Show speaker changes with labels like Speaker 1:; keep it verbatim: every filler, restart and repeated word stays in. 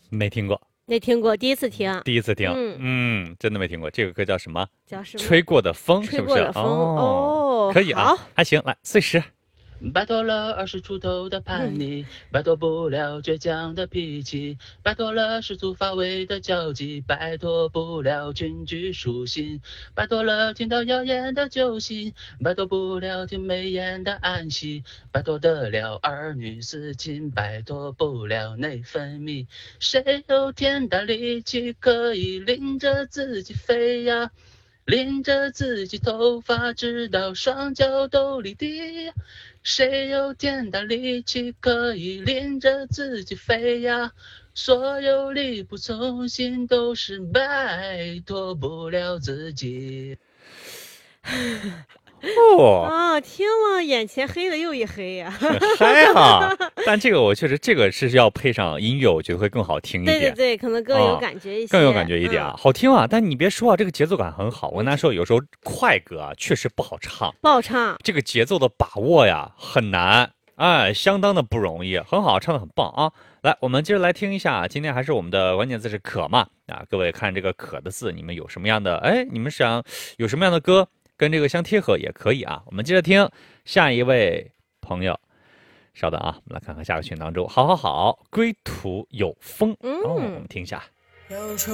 Speaker 1: 没听过，
Speaker 2: 没听过，第一次听。
Speaker 1: 第一次听，
Speaker 2: 嗯
Speaker 1: 嗯，真的没听过。这个歌叫什么？
Speaker 2: 叫什么？
Speaker 1: 吹过的风，是不是？
Speaker 2: 吹过的风。
Speaker 1: 哦，
Speaker 2: 哦，
Speaker 1: 可以啊，
Speaker 2: 好，
Speaker 1: 还行。来，碎石。
Speaker 3: 摆脱了二十出头的叛逆，摆脱不了倔强的脾气，摆脱了世俗乏味的交际，摆脱不了群居属性，摆脱了听到谣言的救星，摆脱不了听美颜的安息，摆脱得了儿女私情，摆脱不了内分泌。谁有天大力气可以领着自己飞呀？拎着自己头发直到双脚都离地，谁有天大力气可以拎着自己飞呀？所有力不从心都是摆脱不了自己。
Speaker 1: 哦，
Speaker 2: 啊，听了眼前黑的又一黑呀、
Speaker 1: 很嗨哈！但这个我确实，这个是要配上音乐，我觉得会更好听一点。
Speaker 2: 对对对，可能更有感觉一些，
Speaker 1: 更有感觉一点啊，
Speaker 2: 嗯、
Speaker 1: 好听啊！但你别说啊，这个节奏感很好。我跟大家说，有时候快歌啊，确实不好唱，
Speaker 2: 不好唱。
Speaker 1: 这个节奏的把握呀很难，哎，相当的不容易。很好，唱的很棒啊！来，我们接着来听一下，今天还是我们的关键字是可嘛啊？各位看这个可的字，你们有什么样的？哎，你们想有什么样的歌跟这个相贴合也可以啊。我们接着听下一位朋友。稍等啊，我们来看看下个群当中，好好好，归途有风。
Speaker 2: 嗯，
Speaker 1: 哦，我们听一下。